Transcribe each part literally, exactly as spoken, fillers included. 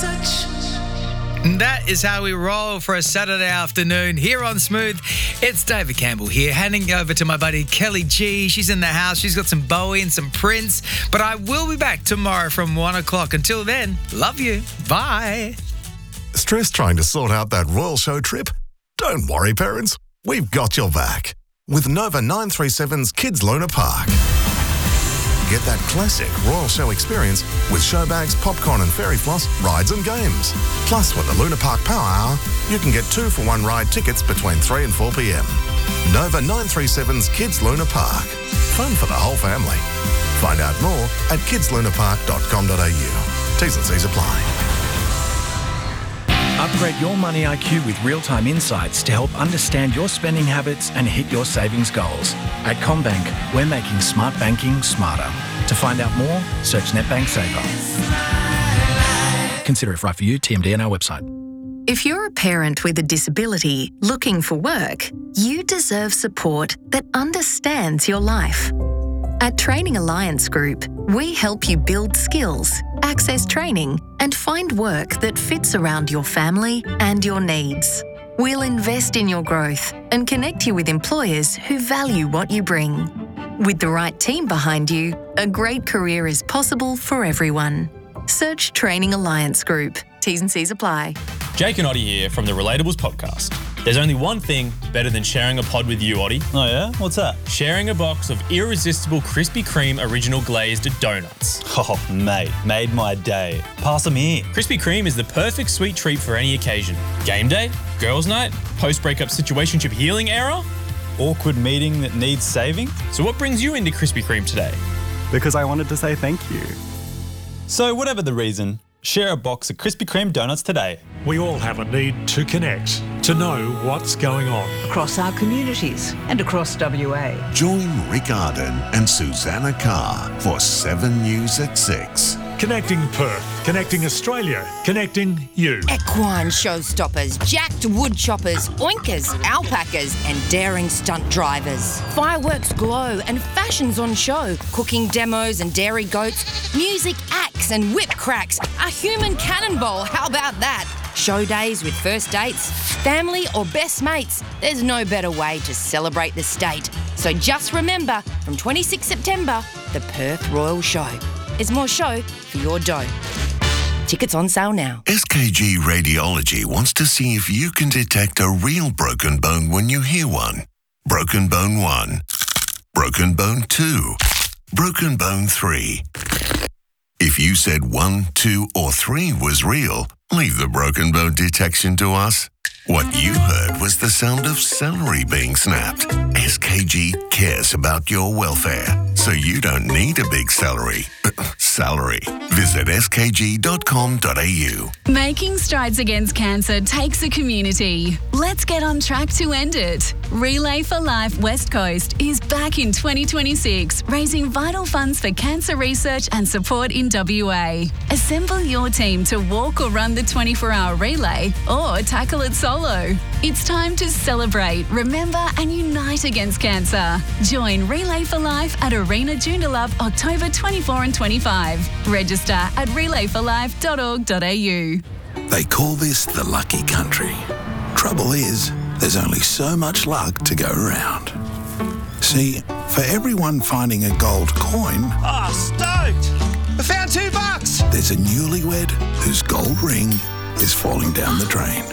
touch. That is how we roll for a Saturday afternoon here on Smooth. It's David Campbell here, handing over to my buddy Kelly G. She's in the house. She's got some Bowie and some Prince. But I will be back tomorrow from one o'clock. Until then, love you. Bye. Stress trying to sort out that Royal Show trip? Don't worry, parents. We've got your back. With Nova nine three seven's Kids Luna Park. Get that classic Royal Show experience with show bags, popcorn and fairy floss, rides and games. Plus, with the Luna Park Power Hour, you can get two for one ride tickets between three and four p.m. Nova nine three seven's Kids Luna Park. Fun for the whole family. Find out more at kids luna park dot com dot a u. T's and C's apply. Upgrade your money I Q with real-time insights to help understand your spending habits and hit your savings goals. At CommBank, we're making smart banking smarter. To find out more, search NetBank Saver. Consider if right for you, T M D and our website. If you're a parent with a disability looking for work, you deserve support that understands your life. At Training Alliance Group, we help you build skills, access training, and find work that fits around your family and your needs. We'll invest in your growth and connect you with employers who value what you bring. With the right team behind you, a great career is possible for everyone. Search Training Alliance Group. T's and C's apply. Jake and Oddie here from the Relatables podcast. There's only one thing better than sharing a pod with you, Oddie. Oh yeah? What's that? Sharing a box of irresistible Krispy Kreme original glazed donuts. Oh, mate, made my day. Pass them here. Krispy Kreme is the perfect sweet treat for any occasion. Game day, girls' night, post-breakup situationship healing era. Awkward meeting that needs saving. So what brings you into Krispy Kreme today? Because I wanted to say thank you. So whatever the reason, share a box of Krispy Kreme donuts today. We all have a need to connect, to know what's going on. Across our communities and across W A. Join Rick Arden and Susanna Carr for seven News at six. Connecting Perth, connecting Australia, connecting you. Equine showstoppers, jacked wood choppers, oinkers, alpacas and daring stunt drivers. Fireworks glow and fashions on show. Cooking demos and dairy goats. Music acts and whip cracks. A human cannonball, how about that? Show days with first dates, family or best mates. There's no better way to celebrate the state. So just remember, from twenty-sixth September, the Perth Royal Show. There's more show for your dough. Tickets on sale now. S K G Radiology wants to see if you can detect a real broken bone when you hear one. Broken bone one. Broken bone two. Broken bone three. If you said one, two, or three was real, leave the broken bone detection to us. What you heard was the sound of celery being snapped. S K G cares about your welfare, so you don't need a big celery. Salary. Visit s k g dot com dot a u. Making strides against cancer takes a community. Let's get on track to end it. Relay for Life West Coast is back in twenty twenty-six, raising vital funds for cancer research and support in W A. Assemble your team to walk or run the twenty-four hour relay or tackle it solo. It's time to celebrate, remember and unite against cancer. Join Relay for Life at Arena Joondalup October twenty-fourth and twenty-fifth. Register at relay for life dot org dot a u. They call this the lucky country. Trouble is, there's only so much luck to go around. See, for everyone finding a gold coin... Oh, stoked! I found two bucks! There's a newlywed whose gold ring is falling down the drain.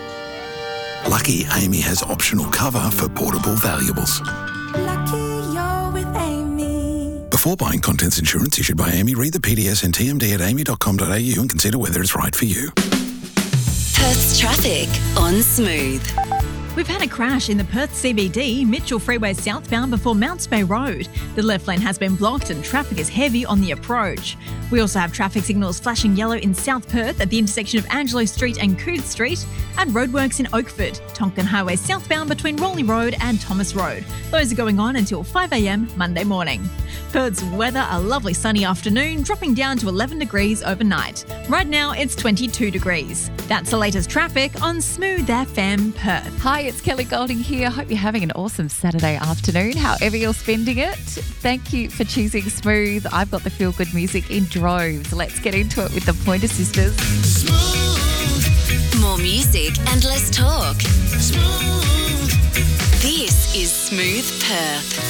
Lucky Amy has optional cover for portable valuables. Lucky you're with Amy. Before buying contents insurance issued by Amy, read the P D S and T M D at amy dot com dot a u and consider whether it's right for you. Perth's traffic on Smooth. We've had a crash in the Perth C B D, Mitchell Freeway southbound before Mounts Bay Road. The left lane has been blocked and traffic is heavy on the approach. We also have traffic signals flashing yellow in South Perth at the intersection of Angelo Street and Coode Street, and roadworks in Oakford, Tonkin Highway southbound between Raleigh Road and Thomas Road. Those are going on until five a m Monday morning. Perth's weather, a lovely sunny afternoon, dropping down to eleven degrees overnight. Right now it's twenty-two degrees. That's the latest traffic on Smooth F M Perth. Hi Hey, it's Kelly Golding here. Hope you're having an awesome Saturday afternoon, however you're spending it. Thank you for choosing Smooth. I've got the feel-good music in droves. Let's get into it with the Pointer Sisters. Smooth. More music and less talk. Smooth. This is Smooth Perth.